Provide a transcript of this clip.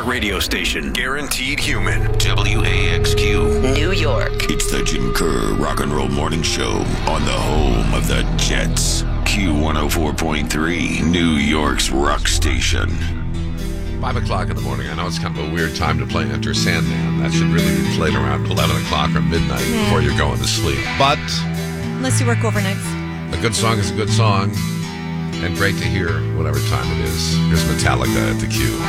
smart radio station. Guaranteed human. WAXQ, New York. It's the Jim Kerr Rock and Roll Morning Show on the home of the Jets. Q104.3, New York's rock station. 5 o'clock in the morning. I know it's kind of a weird time to play Enter Sandman. That should really be played around 11 o'clock or midnight before you're going to sleep. But unless you work overnights. a good song is a good song, and great to hear whatever time it is. Here's Metallica at the Q.